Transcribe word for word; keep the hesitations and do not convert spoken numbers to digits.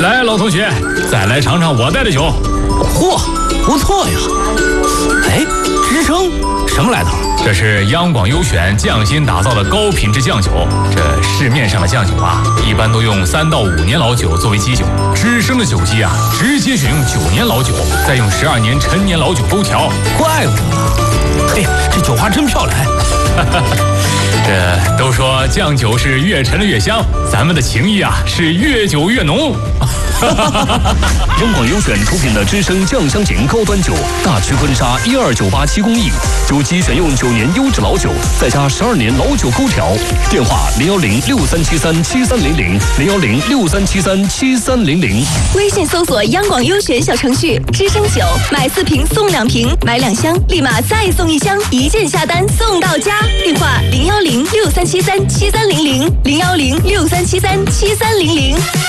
来，老同学，再来尝尝我带的酒。 嚯，不错呀！哎，支撑什么来头？ 这是央广优选匠心打造的高品质酱酒。这市面上的酱酒啊，一般都用三到五年老酒作为基酒，知生的酒基啊，直接选用九年老酒，再用十二年陈年老酒勾调。 怪不得呢。嘿，这酒花真漂亮。 这都说酱酒是越陈越香，咱们的情谊啊是越久越浓。 央广优选出品的知生酱香型高端酒，大曲婚纱一二九八七工艺，酒基选用九年优质老酒，再加十二年老酒勾调。电话零幺零六三七三七三零零零幺零六三七三七三零零。 微信搜索央广优选小程序，知生酒买四瓶送两瓶，买两箱立马再送一箱，一键下单送到家。电话零幺零六三七三七三零零零幺零六三七三七三零零。